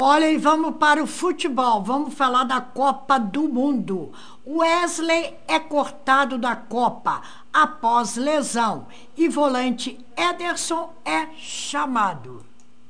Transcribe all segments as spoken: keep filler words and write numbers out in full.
Olha, e vamos para o futebol. Vamos falar da Copa do Mundo. Wesley é cortado da Copa após lesão e volante Ederson é chamado.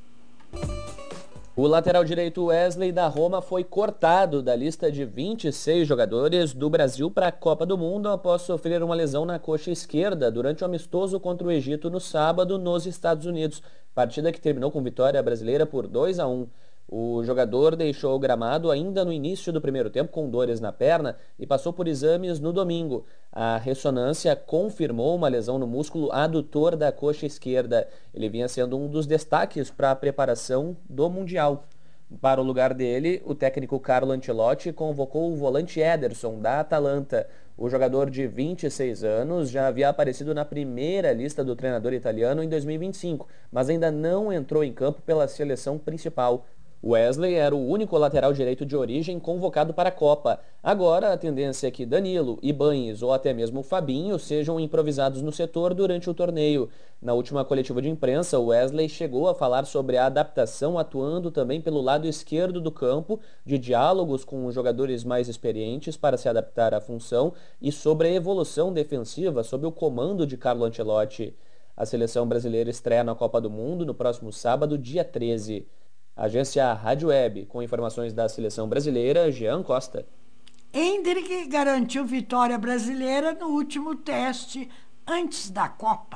O lateral direito Wesley da Roma foi cortado da lista de vinte e seis jogadores do Brasil para a Copa do Mundo após sofrer uma lesão na coxa esquerda durante o amistoso contra o Egito no sábado nos Estados Unidos, partida que terminou com vitória brasileira por dois a um. O jogador deixou o gramado ainda no início do primeiro tempo com dores na perna e passou por exames no domingo. A ressonância confirmou uma lesão no músculo adutor da coxa esquerda. Ele vinha sendo um dos destaques para a preparação do Mundial. Para o lugar dele, o técnico Carlo Ancelotti convocou o volante Ederson, da Atalanta. O jogador de vinte e seis anos já havia aparecido na primeira lista do treinador italiano em dois mil e vinte e cinco, mas ainda não entrou em campo pela seleção principal. Wesley era o único lateral direito de origem convocado para a Copa. Agora, a tendência é que Danilo, Ibañez ou até mesmo Fabinho sejam improvisados no setor durante o torneio. Na última coletiva de imprensa, Wesley chegou a falar sobre a adaptação atuando também pelo lado esquerdo do campo, de diálogos com os jogadores mais experientes para se adaptar à função e sobre a evolução defensiva sob o comando de Carlo Ancelotti. A seleção brasileira estreia na Copa do Mundo no próximo sábado, dia treze. Agência Rádio Web, com informações da seleção brasileira, Jean Costa. Endrick garantiu vitória brasileira no último teste antes da Copa.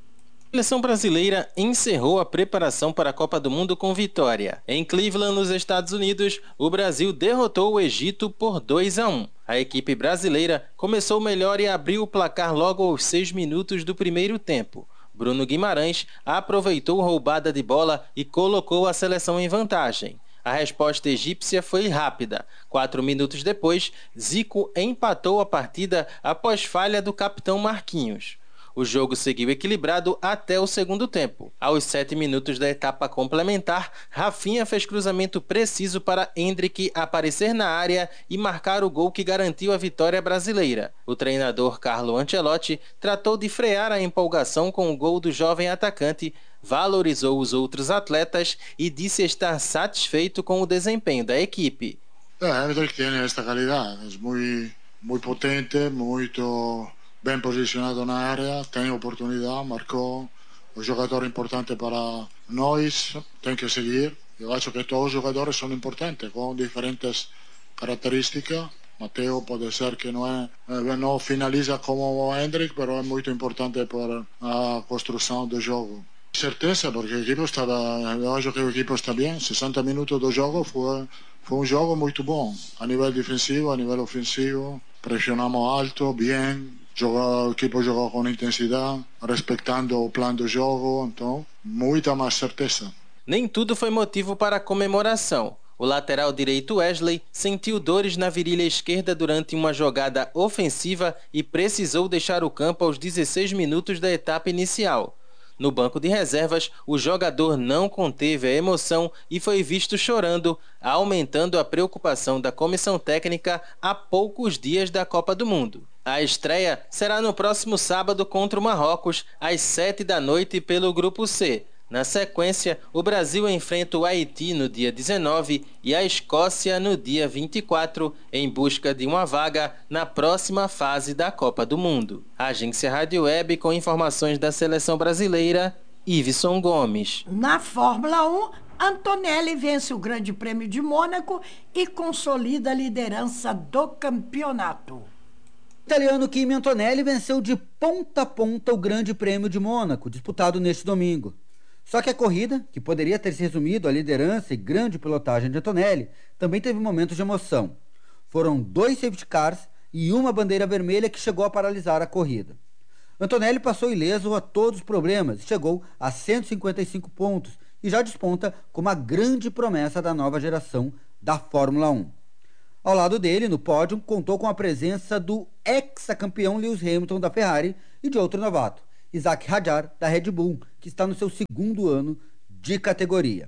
A seleção brasileira encerrou a preparação para a Copa do Mundo com vitória. Em Cleveland, nos Estados Unidos, o Brasil derrotou o Egito por dois a um. A equipe brasileira começou melhor e abriu o placar logo aos seis minutos do primeiro tempo. Bruno Guimarães aproveitou roubada de bola e colocou a seleção em vantagem. A resposta egípcia foi rápida. Quatro minutos depois, Zico empatou a partida após falha do capitão Marquinhos. O jogo seguiu equilibrado até o segundo tempo. Aos sete minutos da etapa complementar, Rafinha fez cruzamento preciso para Endrick aparecer na área e marcar o gol que garantiu a vitória brasileira. O treinador Carlo Ancelotti tratou de frear a empolgação com o gol do jovem atacante, valorizou os outros atletas e disse estar satisfeito com o desempenho da equipe. Endrick tem esta qualidade, é muito, muito potente, muito bem posicionado na área, tem oportunidade, marcou, um jogador importante para nós, tem que seguir. Eu acho que todos os jogadores são importantes, com diferentes características. Mateo pode ser que não, é, não finaliza como o Endrick, mas é muito importante para a construção do jogo. Certeza, porque o equipo estava, eu acho que o equipo está bem. sessenta minutos do jogo foi, foi um jogo muito bom, a nível defensivo, a nível ofensivo. Pressionamos alto, bem. Jogou, o equipo jogou com intensidade, respeitando o plano do jogo, então muita mais certeza. Nem tudo foi motivo para a comemoração. O lateral direito Wesley sentiu dores na virilha esquerda durante uma jogada ofensiva e precisou deixar o campo aos dezesseis minutos da etapa inicial. No banco de reservas, o jogador não conteve a emoção e foi visto chorando, aumentando a preocupação da comissão técnica a poucos dias da Copa do Mundo. A estreia será no próximo sábado contra o Marrocos, às sete da noite pelo Grupo C. Na sequência, o Brasil enfrenta o Haiti no dia dezenove e a Escócia no dia vinte e quatro, em busca de uma vaga na próxima fase da Copa do Mundo. Agência Rádio Web com informações da seleção brasileira, Iveson Gomes. Na Fórmula um, Antonelli vence o Grande Prêmio de Mônaco e consolida a liderança do campeonato. O italiano Kimi Antonelli venceu de ponta a ponta o Grande Prêmio de Mônaco, disputado neste domingo. Só que a corrida, que poderia ter se resumido à liderança e grande pilotagem de Antonelli, também teve momentos de emoção. Foram dois safety cars e uma bandeira vermelha que chegou a paralisar a corrida. Antonelli passou ileso a todos os problemas e chegou a cento e cinquenta e cinco pontos e já desponta como a grande promessa da nova geração da Fórmula um. Ao lado dele, no pódio, contou com a presença do ex-campeão Lewis Hamilton da Ferrari e de outro novato, Isaac Hadjar, da Red Bull, que está no seu segundo ano de categoria.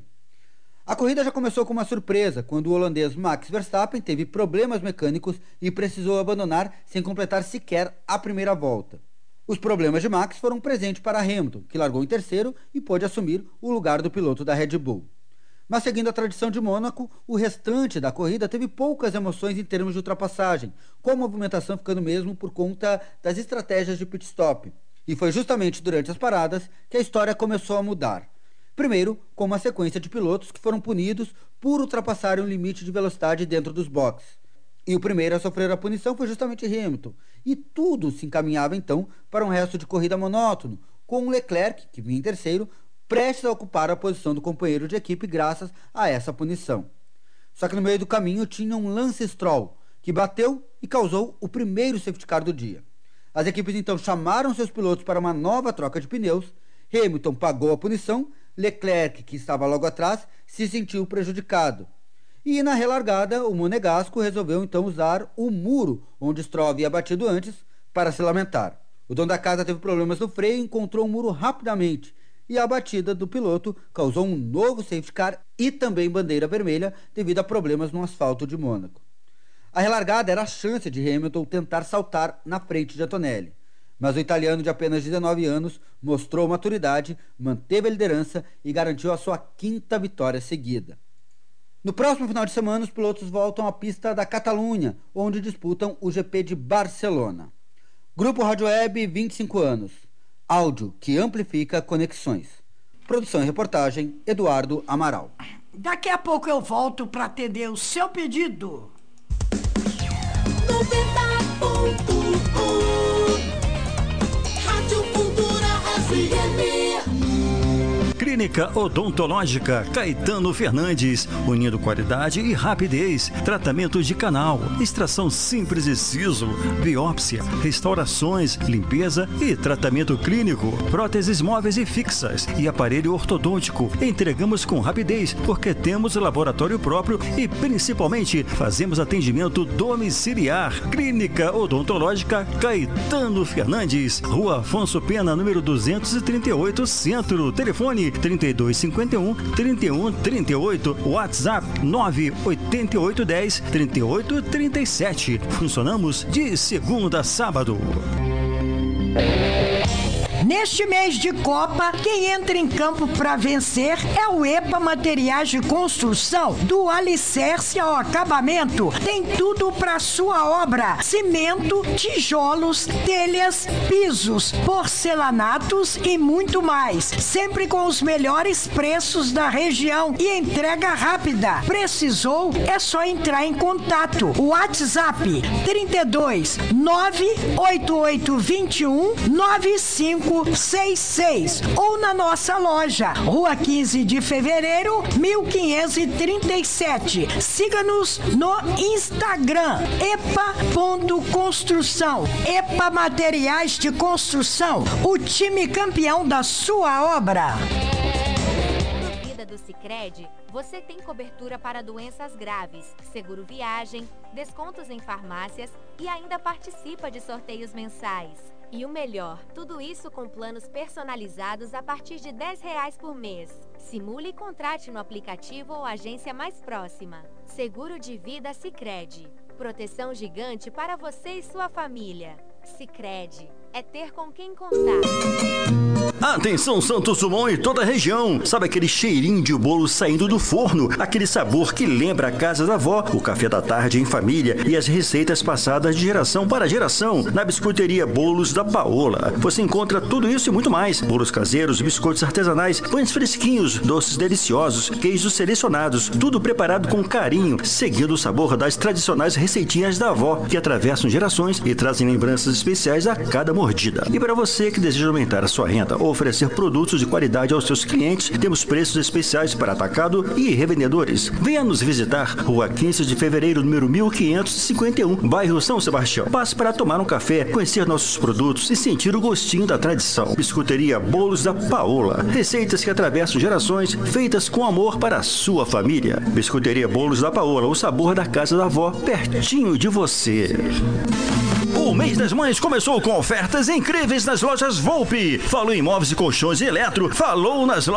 A corrida já começou com uma surpresa, quando o holandês Max Verstappen teve problemas mecânicos e precisou abandonar sem completar sequer a primeira volta. Os problemas de Max foram presentes para Hamilton, que largou em terceiro e pôde assumir o lugar do piloto da Red Bull. Mas seguindo a tradição de Mônaco, o restante da corrida teve poucas emoções em termos de ultrapassagem, com a movimentação ficando mesmo por conta das estratégias de pit stop. E foi justamente durante as paradas que a história começou a mudar. Primeiro, com uma sequência de pilotos que foram punidos por ultrapassarem o limite de velocidade dentro dos boxes. E o primeiro a sofrer a punição foi justamente Hamilton. E tudo se encaminhava então para um resto de corrida monótono, com Leclerc, que vinha em terceiro, prestes a ocupar a posição do companheiro de equipe graças a essa punição. Só que no meio do caminho tinha um Lance Stroll, que bateu e causou o primeiro safety car do dia. As equipes então chamaram seus pilotos para uma nova troca de pneus. Hamilton pagou a punição, Leclerc, que estava logo atrás, se sentiu prejudicado. E na relargada, o monegasco resolveu então usar o muro onde Stroll havia batido antes para se lamentar. O dono da casa teve problemas no freio e encontrou o muro rapidamente, e a batida do piloto causou um novo safety car e também bandeira vermelha devido a problemas no asfalto de Mônaco. A relargada era a chance de Hamilton tentar saltar na frente de Antonelli, mas o italiano de apenas dezenove anos mostrou maturidade, manteve a liderança e garantiu a sua quinta vitória seguida. No próximo final de semana, os pilotos voltam à pista da Catalunha, onde disputam o G P de Barcelona. Grupo Rádio Web, vinte e cinco anos. Áudio que amplifica conexões. Produção e reportagem, Eduardo Amaral. Daqui a pouco eu volto para atender o seu pedido. noventa ponto um Rádio Cultura F M. Clínica Odontológica Caetano Fernandes, unindo qualidade e rapidez, tratamento de canal, extração simples de siso, biópsia, restaurações, limpeza e tratamento clínico, próteses móveis e fixas e aparelho ortodôntico. Entregamos com rapidez porque temos laboratório próprio e principalmente fazemos atendimento domiciliar. Clínica Odontológica Caetano Fernandes, Rua Afonso Pena, número duzentos e trinta e oito, Centro. Telefone trinta e dois cinquenta e um, trinta e um trinta e oito, WhatsApp nove oito oito um zero, trinta e oito trinta e sete. Funcionamos de segunda a sábado. Neste mês de Copa, quem entra em campo para vencer é o EPA Materiais de Construção. Do alicerce ao acabamento, tem tudo para sua obra: cimento, tijolos, telhas, pisos, porcelanatos e muito mais. Sempre com os melhores preços da região e entrega rápida. Precisou? É só entrar em contato. WhatsApp trinta e dois, nove oito oito dois um, nove cinco seis seis ou na nossa loja, Rua quinze de Fevereiro, mil quinhentos e trinta e sete. Siga-nos no Instagram, epa ponto construção. EPA Materiais de Construção, o time campeão da sua obra. Do Sicredi, você tem cobertura para doenças graves, seguro viagem, descontos em farmácias e ainda participa de sorteios mensais. E o melhor, tudo isso com planos personalizados a partir de dez reais por mês. Simule e contrate no aplicativo ou agência mais próxima. Seguro de vida Sicredi. Proteção gigante para você e sua família. Sicredi. É ter com quem contar. Atenção Santos Dumont e toda a região. Sabe aquele cheirinho de bolo saindo do forno? Aquele sabor que lembra a casa da avó, o café da tarde em família e as receitas passadas de geração para geração. Na biscoiteria Bolos da Paola. Você encontra tudo isso e muito mais. Bolos caseiros, biscoitos artesanais, pães fresquinhos, doces deliciosos, queijos selecionados. Tudo preparado com carinho, seguindo o sabor das tradicionais receitinhas da avó, que atravessam gerações e trazem lembranças especiais a cada mordida. E para você que deseja aumentar a sua renda ou oferecer produtos de qualidade aos seus clientes, temos preços especiais para atacado e revendedores. Venha nos visitar, Rua quinze de Fevereiro, número mil quinhentos e cinquenta e um, bairro São Sebastião. Passe para tomar um café, conhecer nossos produtos e sentir o gostinho da tradição. Biscoiteria Bolos da Paola. Receitas que atravessam gerações, feitas com amor para a sua família. Biscoiteria Bolos da Paola, o sabor da casa da avó, pertinho de você. O mês das mães começou com ofertas incríveis nas lojas Volpe. Falou em móveis e colchões e eletro, falou nas lojas